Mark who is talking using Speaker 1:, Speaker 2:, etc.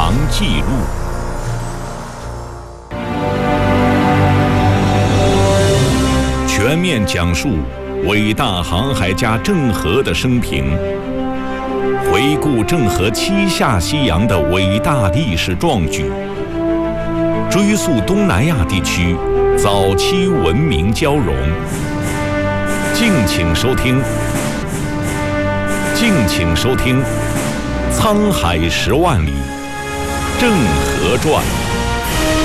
Speaker 1: 航记录》。全面讲述伟大航海家郑和的生平，回顾郑和7下西洋的伟大历史壮举，追溯东南亚地区早期文明交融。敬请收听《沧海10万里·郑和传》。